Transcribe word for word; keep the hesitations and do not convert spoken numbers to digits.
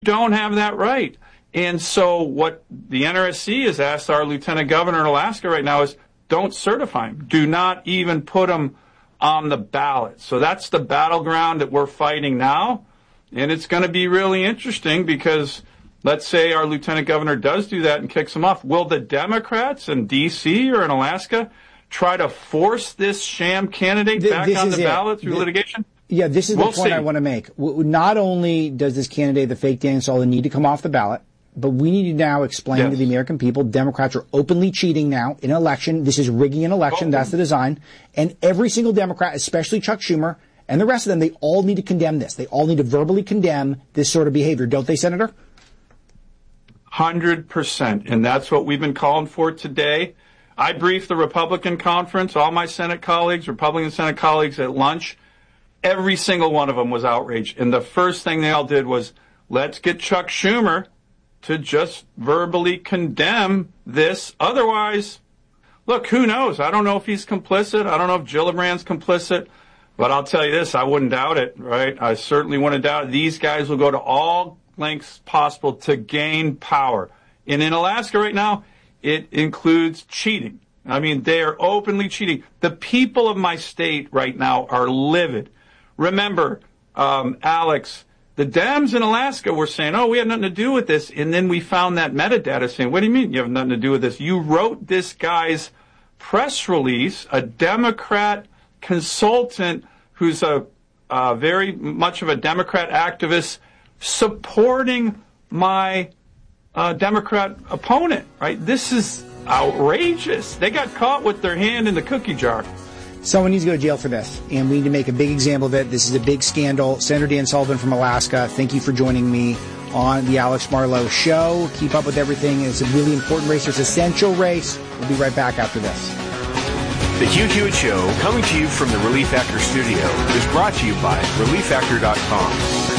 don't have that right. And so what the N R S C has asked our lieutenant governor in Alaska right now is don't certify him. Do not even put him on the ballot. So that's the battleground that we're fighting now. And it's going to be really interesting because let's say our lieutenant governor does do that and kicks him off. Will the Democrats in D C or in Alaska try to force this sham candidate Th- back on the ballot through Th- litigation? Yeah, this is we'll the point see. I want to make. Not only does this candidate, the fake Dan Sullivan, need to come off the ballot, but we need to now explain yes. to the American people Democrats are openly cheating now in an election. This is rigging an election. Oh. That's the design. And every single Democrat, especially Chuck Schumer and the rest of them, they all need to condemn this. They all need to verbally condemn this sort of behavior. Don't they, Senator? one hundred percent. And that's what we've been calling for today. I briefed the Republican conference, all my Senate colleagues, Republican Senate colleagues at lunch. Every single one of them was outraged. And the first thing they all did was, let's get Chuck Schumer to just verbally condemn this. Otherwise, look, who knows? I don't know if he's complicit. I don't know if Gillibrand's complicit. But I'll tell you this, I wouldn't doubt it, right? I certainly wouldn't doubt it. These guys will go to all lengths possible to gain power. And in Alaska right now, it includes cheating. I mean, they are openly cheating. The people of my state right now are livid. Remember, um, Alex, the Dems in Alaska were saying, oh, we had nothing to do with this. And then we found that metadata saying, what do you mean you have nothing to do with this? You wrote this guy's press release, a Democrat consultant who's a uh, very much of a Democrat activist supporting my uh, Democrat opponent, right? This is outrageous. They got caught with their hand in the cookie jar. Someone needs to go to jail for this, and we need to make a big example of it. This is a big scandal. Senator Dan Sullivan from Alaska, thank you for joining me on the Alex Marlowe Show. Keep up with everything. It's a really important race. It's an essential race. We'll be right back after this. The Hugh Hewitt Show, coming to you from the Relief Factor studio, is brought to you by relief factor dot com.